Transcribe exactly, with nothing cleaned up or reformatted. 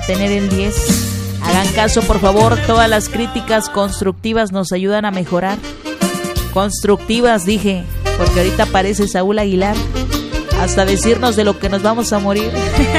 tener el diez. Hagan caso, por favor, todas las críticas constructivas nos ayudan a mejorar. Constructivas, dije, porque ahorita aparece Saúl Aguilar hasta decirnos de lo que nos vamos a morir.